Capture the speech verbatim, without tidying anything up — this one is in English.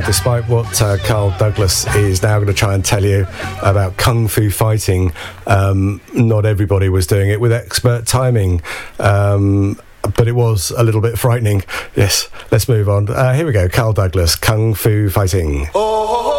despite what uh, Carl Douglas is now going to try and tell you about kung fu fighting, um, not everybody was doing it with expert timing. Um, but it was a little bit frightening. Yes, let's move on. Uh, here we go. Carl Douglas, Kung Fu Fighting. Oh.